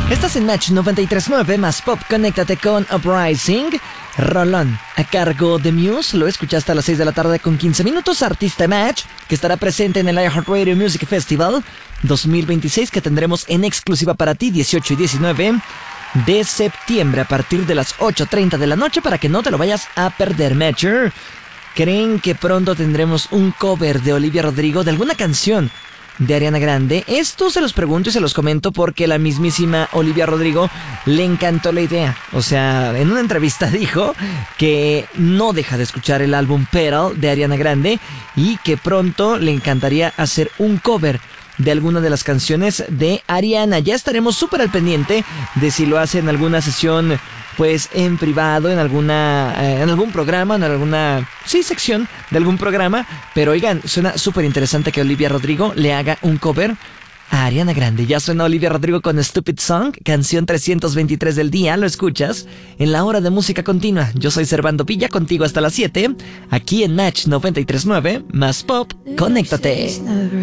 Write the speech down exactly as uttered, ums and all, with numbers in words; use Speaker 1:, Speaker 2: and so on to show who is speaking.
Speaker 1: Estás en Match noventa y tres punto nueve más Pop. Conéctate con Uprising. Rolón a cargo de Muse. Lo escuchaste a las seis de la tarde con quince minutos. Artista Match, que estará presente en el iHeartRadio Music Festival dos mil veintiséis, que tendremos en exclusiva para ti dieciocho y diecinueve de septiembre a partir de las ocho treinta de la noche, para que no te lo vayas a perder, Matcher. ¿Creen que pronto tendremos un cover de Olivia Rodrigo de alguna canción de Ariana Grande? Esto se los pregunto y se los comento porque la mismísima Olivia Rodrigo le encantó la idea. O sea, en una entrevista dijo que no deja de escuchar el álbum Petal de Ariana Grande y que pronto le encantaría hacer un cover de alguna de las canciones de Ariana. Ya estaremos súper al pendiente de si lo hace en alguna sesión, pues en privado, en alguna eh, en algún programa, en alguna sí sección de algún programa. Pero oigan, suena súper interesante que Olivia Rodrigo le haga un cover a Ariana Grande. Ya suena Olivia Rodrigo con Stupid Song, canción trescientos veintitrés del día. Lo escuchas en la hora de música continua. Yo soy Servando Villa, contigo hasta las siete, aquí en Match noventa y tres punto nueve más Pop. Conéctate.